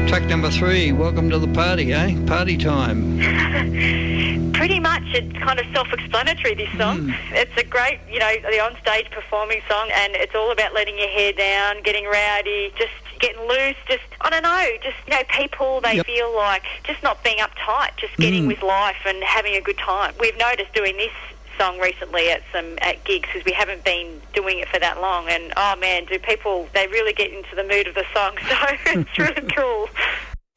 Track number 3, welcome to the party, eh? Party time. Pretty much, it's kind of self-explanatory, this song. It's a great, the on-stage performing song, and it's all about letting your hair down, getting rowdy, just getting loose, people, they feel like just not being uptight, just getting with life and having a good time. We've noticed doing this song recently at gigs, because we haven't been doing it for that long, and oh man, do people, they really get into the mood of the song, so it's really cool.